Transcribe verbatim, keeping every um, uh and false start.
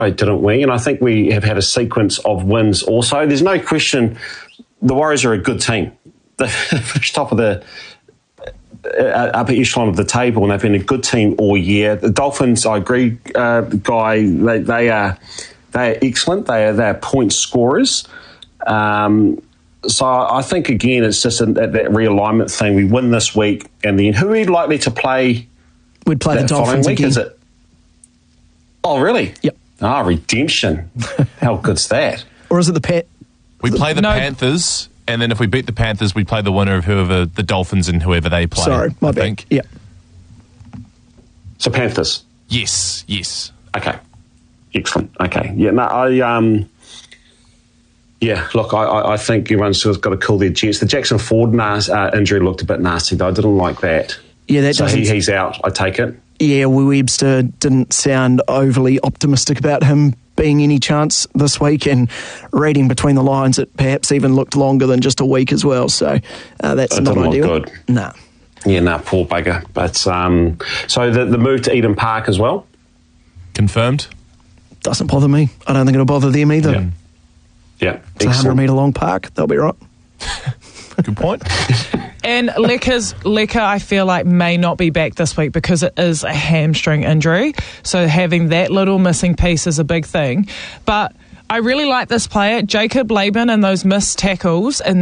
didn't we? And I think we have had a sequence of wins also. There's no question the Warriors are a good team. They finished top of the uh, upper echelon of the table, and they've been a good team all year. The Dolphins, I agree, uh, Guy, they, they are they are excellent. They are, they are point scorers. Um, so I think, again, it's just a, that, that realignment thing. We win this week, and then who are we likely to play? We'd play the Dolphins week, again. Is it? Oh, really? Yep. Ah, redemption. How good's that? Or is it the Pat? We play the No. Panthers, and then if we beat the Panthers, we play the winner of whoever the Dolphins and whoever they play. Sorry, my I bad. think. Yeah. So Panthers. Yes, yes. Okay. Excellent. Okay. Yeah, no, I, um, yeah, look, I, I, I think everyone's got to cool their jets. The Jackson Ford nas- uh, injury looked a bit nasty, though. I didn't like that. Yeah, that so doesn't... he, he's out, I take it. Yeah, well, Webster didn't sound overly optimistic about him being any chance this week, and reading between the lines, it perhaps even looked longer than just a week as well. So uh, that's It not didn't ideal. look good. Nah. Yeah, no, nah, poor bugger. But um, so the, the move to Eden Park as well? Confirmed? Doesn't bother me. I don't think it'll bother them either. Yeah. Yeah, It's a one hundred metre long park. They'll be right. Good point. And Lecker's, Lecker, I feel like, may not be back this week because it is a hamstring injury. So having that little missing piece is a big thing. But I really like this player, Jacob Laban, and those missed tackles. And